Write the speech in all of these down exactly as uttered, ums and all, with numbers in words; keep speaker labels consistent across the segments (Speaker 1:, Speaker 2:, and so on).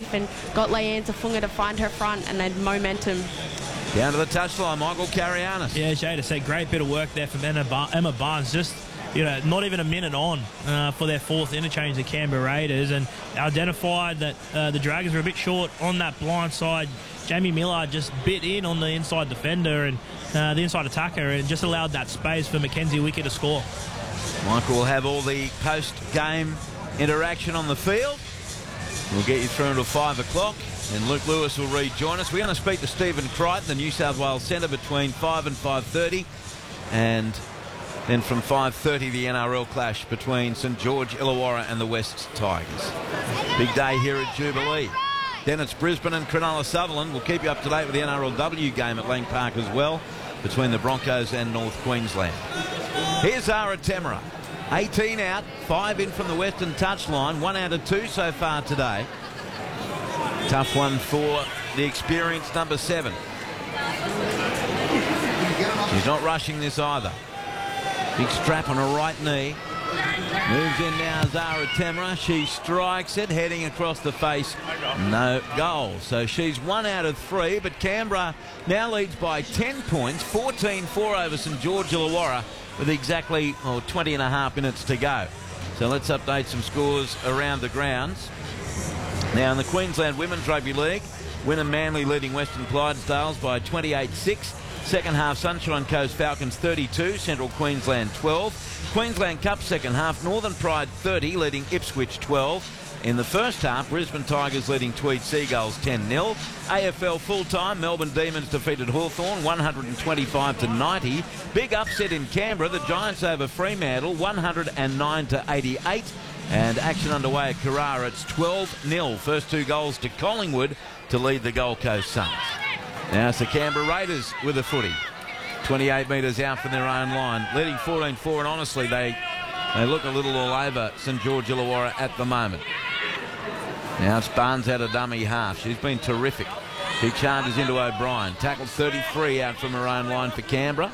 Speaker 1: safe and got Leanne Tafunga to find her front and then momentum.
Speaker 2: Down to the touchline, Michael Carianis.
Speaker 3: Yeah, Jay, to say great bit of work there from Emma, Bar Emma Barnes. Just, you know, not even a minute on uh, for their fourth interchange, the Canberra Raiders, and identified that uh, the Dragons were a bit short on that blind side. Jamie Millard just bit in on the inside defender and uh, the inside attacker, and just allowed that space for Mackenzie Wicker to score.
Speaker 2: Michael will have all the post-game interaction on the field. We'll get you through until five o'clock, and Luke Lewis will rejoin us. We're going to speak to Stephen Crichton, the New South Wales centre, between five and five thirty, and then from five thirty the N R L clash between St George Illawarra and the West Tigers. Big day here at Jubilee. Then it's Brisbane and Cronulla Sutherland. We'll keep you up to date with the N R L W game at Lang Park as well, between the Broncos and North Queensland. Here's Zara Temera. eighteen out, five in from the Western touchline, one out of two so far today. Tough one for the experienced number seven. She's not rushing this either. Big strap on her right knee. Moves in now, Zara Temera. She strikes it, heading across the face. No goal. So she's one out of three, but Canberra now leads by ten points, fourteen four over St George Illawarra, with exactly oh, twenty and a half minutes to go. So let's update some scores around the grounds. Now in the Queensland Women's Rugby League, Wynnum Manly leading Western Clydesdales by twenty-eight six. Second half, Sunshine Coast Falcons thirty-two, Central Queensland twelve. Queensland Cup second half, Northern Pride thirty, leading Ipswich twelve. In the first half, Brisbane Tigers leading Tweed Seagulls ten nil. A F L full-time, Melbourne Demons defeated Hawthorn one twenty-five to ninety. Big upset in Canberra, the Giants over Fremantle one oh nine to eighty-eight. And action underway at Carrara, it's twelve nil. First two goals to Collingwood to lead the Gold Coast Suns. Now it's the Canberra Raiders with a footy. twenty-eight metres out from their own line, leading fourteen four, and honestly they they look a little all over St George Illawarra at the moment. Now it's Barnes out of dummy half. She's been terrific. She charges into O'Brien. Tackled thirty-three out from her own line for Canberra.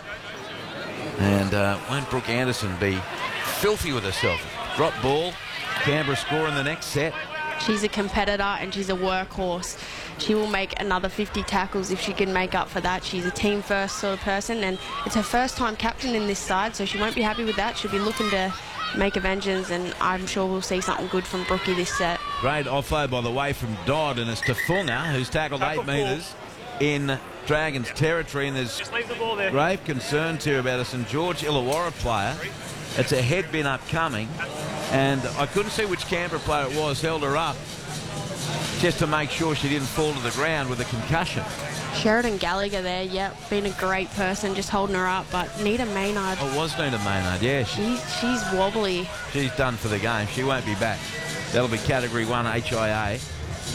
Speaker 2: And uh, won't Brooke Anderson be filthy with herself? Drop ball. Canberra score in the next set.
Speaker 1: She's a competitor and she's a workhorse. She will make another fifty tackles if she can make up for that. She's a team first sort of person, and it's her first time captain in this side, so she won't be happy with that. She'll be looking to make a vengeance, and I'm sure we'll see something good from Brookie this set.
Speaker 2: Great offload, by the way, from Dodd, and it's Tafunga, who's tackled eight metres in Dragons territory, and there's the grave concerns here about a St George Illawarra player. It's a head bin upcoming, and I couldn't see which Canberra player it was held her up just to make sure she didn't fall to the ground with a concussion.
Speaker 1: Sheridan Gallagher there, yep, been a great person, just holding her up. But Nita Maynard.
Speaker 2: Oh, it was Nita Maynard, yeah. She,
Speaker 1: she's, she's wobbly.
Speaker 2: She's done for the game. She won't be back. That'll be Category one H I A.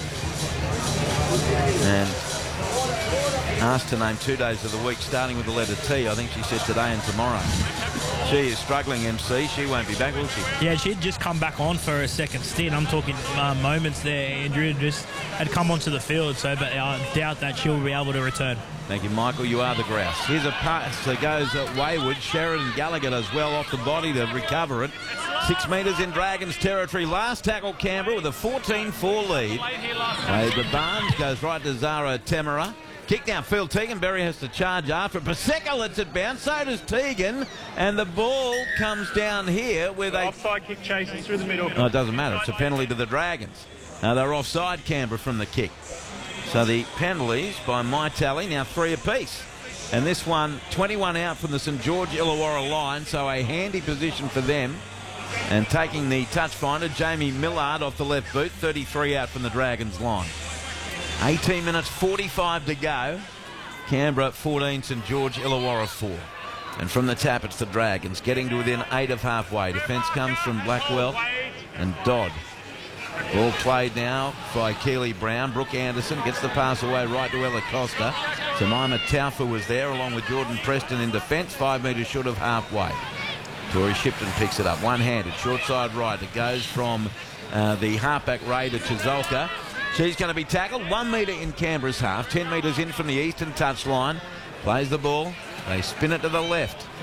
Speaker 2: And asked to name two days of the week, starting with the letter T. I think she said today and tomorrow. She is struggling, M C. She won't be back, will she?
Speaker 3: Yeah, she'd just come back on for a second stint. I'm talking uh, moments there. Andrea just had come onto the field, so but I doubt that she'll be able to return.
Speaker 2: Thank you, Michael. You are the grouse. Here's a pass that goes uh, wayward. Sheridan Gallagher does well off the body to recover it. Six metres in Dragons territory. Last tackle Canberra with a fourteen four lead. Labour Barnes goes right to Zara Temera. Kick downfield, Tegan Berry has to charge after it. Paseka lets it bounce, so does Tegan. And the ball comes down here with a...
Speaker 4: Offside kick chases through the middle.
Speaker 2: Oh, it doesn't matter. It's a penalty to the Dragons. Now they're offside Canberra from the kick. So the penalties, by my tally, now three apiece. And this one, twenty-one out from the St George Illawarra line, so a handy position for them. And taking the touch finder, Jamie Millard off the left boot, thirty-three out from the Dragons line. eighteen minutes forty-five to go. Canberra fourteen, St George Illawarra four. And from the tap, it's the Dragons getting to within eight of halfway. Defence comes from Blackwell and Dodd. Ball played now by Keely Brown. Brooke Anderson gets the pass away right to Ella Costa. Jemima Taufa was there along with Jordan Preston in defence, five metres short of halfway. Tori Shipton picks it up, one-handed, short side right. It goes from uh, the halfback Raider Chizolka. She's going to be tackled, one metre in Canberra's half, ten metres in from the eastern touchline. Plays the ball, they spin it to the left.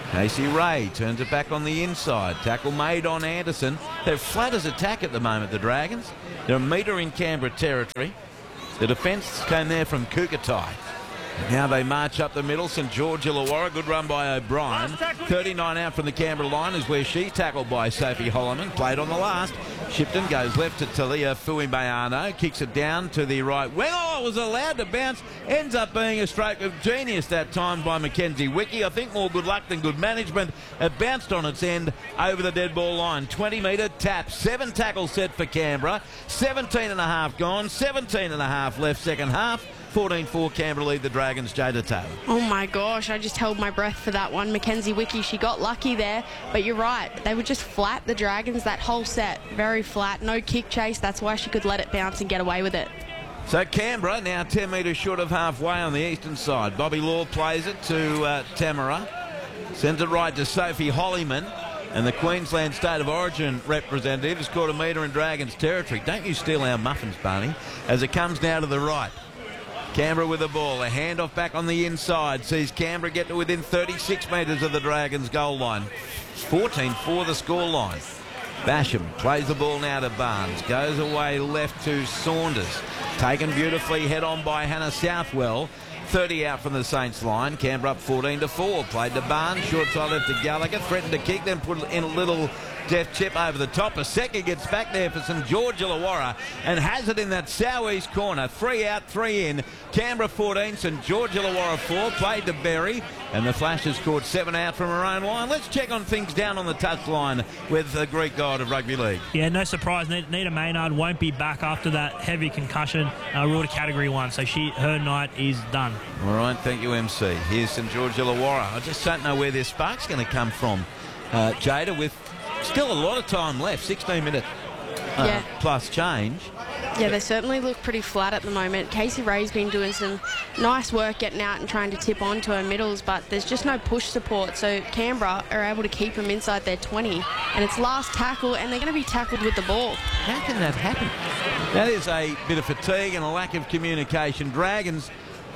Speaker 2: Casey Ray turns it back on the inside. Tackle made on Anderson. They're flat as attack at the moment, the Dragons. They're a metre in Canberra territory. The defence came there from Kukatai. Now they march up the middle. St George Illawarra, good run by O'Brien. thirty-nine out from the Canberra line is where she's tackled by Sophie Holloman. Played on the last. Shipton goes left to Talia Fuimayano. Kicks it down to the right wing. Oh, it was allowed to bounce. Ends up being a stroke of genius that time by Mackenzie Wiki. I think more good luck than good management. It bounced on its end over the dead ball line. twenty metre tap. Seven tackles set for Canberra. seventeen and a half gone. seventeen and a half left second half. fourteen four Canberra lead the Dragons. Jada Taylor.
Speaker 1: Oh my gosh, I just held my breath for that one. Mackenzie Wiki, she got lucky there, but you're right. They were just flat, the Dragons, that whole set. Very flat, no kick chase. That's why she could let it bounce and get away with it.
Speaker 2: So Canberra now ten metres short of halfway on the eastern side. Bobby Law plays it to uh, Tamara. Sends it right to Sophie Hollyman. And the Queensland State of Origin representative has caught a metre in Dragons territory. Don't you steal our muffins, Barney. As it comes now to the right. Canberra with the ball. A handoff back on the inside. Sees Canberra get to within thirty-six metres of the Dragons' goal line. fourteen four the score line. Basham plays the ball now to Barnes. Goes away left to Saunders. Taken beautifully head on by Hannah Southwell. thirty out from the Saints line. Canberra up fourteen to four. Played to Barnes. Short side left to Gallagher. Threatened to kick. Then put in a little deft chip over the top. A second gets back there for St George Illawarra and has it in that southeast corner. Three out, three in. Canberra fourteen, St George Illawarra four. Played to Berry. And the Flashes scored seven out from her own line. Let's check on things down on the touchline with the Greek god of rugby league.
Speaker 3: Yeah, no surprise. Nita Maynard won't be back after that heavy concussion. Uh, ruled a category one, so she her night is done.
Speaker 2: All right, thank you, M C. Here's St George Illawarra. I just don't know where their spark's going to come from, uh, Jada, with still a lot of time left, sixteen minute uh,
Speaker 1: yeah.
Speaker 2: plus change.
Speaker 1: Yeah, they certainly look pretty flat at the moment. Casey Ray's been doing some nice work getting out and trying to tip onto her middles, but there's just no push support, so Canberra are able to keep them inside their twenty, and it's last tackle, and they're going to be tackled with the ball.
Speaker 2: How can that happen? That is a bit of fatigue and a lack of communication. Dragons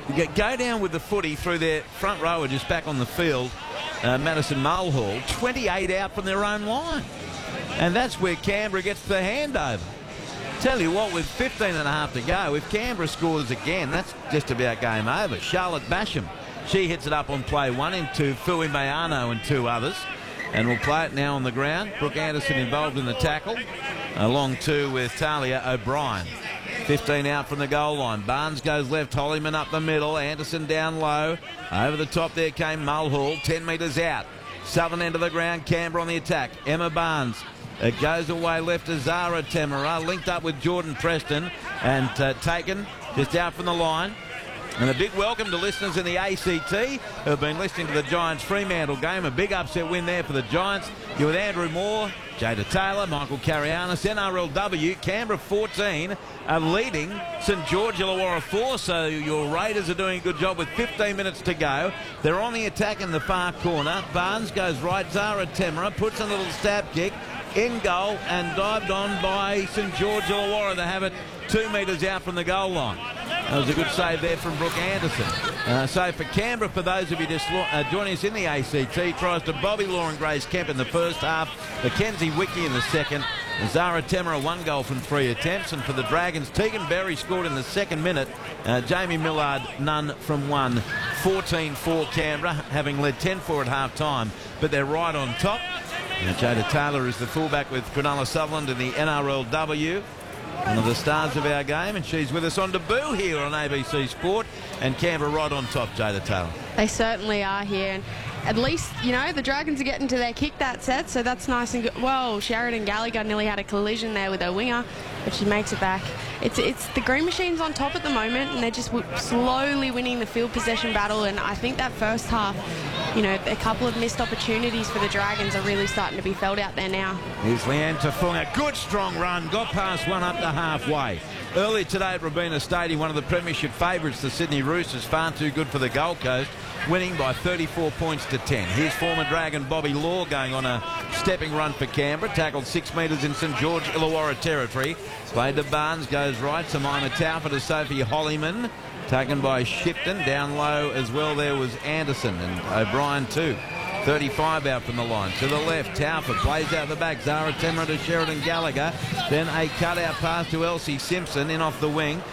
Speaker 2: go down with the footy through their front rower just back on the field. Uh, Madison Mulhall, twenty-eight out from their own line. And that's where Canberra gets the handover. Tell you what, with fifteen and a half to go, if Canberra scores again, that's just about game over. Charlotte Basham, she hits it up on play one into Fui Mayano and two others. And we'll play it now on the ground. Brooke Anderson involved in the tackle, along two with Talia O'Brien. fifteen out from the goal line. Barnes goes left, Hollyman up the middle, Anderson down low. Over the top there came Mulhall, ten metres out. Southern end of the ground, Canberra on the attack. Emma Barnes. It goes away left to Zara Temera, linked up with Jordan Preston and uh, taken just out from the line. And a big welcome to listeners in the A C T who have been listening to the Giants Fremantle game. A big upset win there for the Giants. You're with Andrew Moore, Jada Taylor, Michael Carianis, N R L W, Canberra fourteen are leading St George Illawarra four, so your Raiders are doing a good job with fifteen minutes to go. They're on the attack in the far corner. Barnes goes right, Zara Temera puts a little stab kick in goal and dived on by St George Illawarra. They have it two metres out from the goal line. That was a good save there from Brooke Anderson. Uh, so for Canberra, for those of you just uh, joining us in the A C T, tries to Bobby Law and Grace Kemp in the first half, Mackenzie Wiki in the second, and Zara Temera one goal from three attempts. And for the Dragons, Tegan Berry scored in the second minute. Uh, Jamie Millard none from one. fourteen four Canberra, having led ten four at half time, but they're right on top. Now, Jada Taylor is the fullback with Cronulla Sutherland in the N R L W. One of the stars of our game, and she's with us on debut here on A B C Sport. And Canberra right on top, Jada Taylor.
Speaker 1: They certainly are here. And at least, you know, the Dragons are getting to their kick that set, so that's nice and good. Well, Sheridan Gallagher nearly had a collision there with her winger, but she makes it back. It's it's the Green Machine's on top at the moment, and they're just w slowly winning the field possession battle. And I think that first half, you know, a couple of missed opportunities for the Dragons are really starting to be felt out there now.
Speaker 2: Here's Leanne Tafunga. Good strong run. Got past one up to halfway. Earlier today at Robina Stadium, one of the premiership favourites, the Sydney Roosters, far too good for the Gold Coast, winning by thirty-four points to ten. Here's former Dragon Bobby Law going on a stepping run for Canberra. Tackled six metres in St George Illawarra territory. Played to Barnes, goes right. Samina Taufa to Sophie Hollyman. Taken by Shipton. Down low as well there was Anderson and O'Brien too. thirty-five out from the line. To the left, Taufa plays out the back. Zara Temra to Sheridan Gallagher. Then a cutout pass to Elsie Simpson in off the wing.